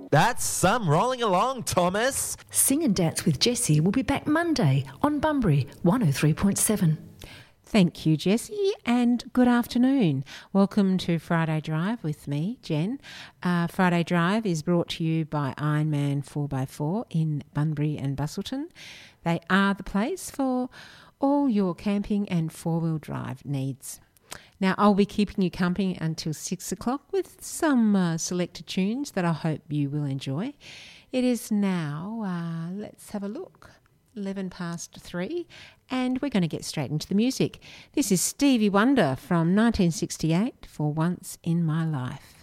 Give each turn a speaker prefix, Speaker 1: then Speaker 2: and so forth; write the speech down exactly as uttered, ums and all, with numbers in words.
Speaker 1: That's some rolling along, Thomas.
Speaker 2: Sing and Dance with Jessie will be back Monday on Bunbury one oh three point seven.
Speaker 3: Thank you, Jessie, and good afternoon. Welcome to Friday Drive with me, Jen. Uh, Friday Drive is brought to you by Ironman four by four in Bunbury and Busselton. They are the place for all your camping and four-wheel drive needs. Now, I'll be keeping you company until six o'clock with some uh, selected tunes that I hope you will enjoy. It is now, uh, let's have a look, eleven past three, and we're going to get straight into the music. This is Stevie Wonder from nineteen sixty-eight, For Once in My Life.